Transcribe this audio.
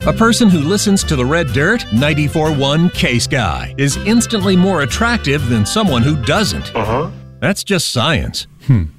A person who listens to the Red Dirt 94.1 K-Sky is instantly more attractive than someone who doesn't. That's just science.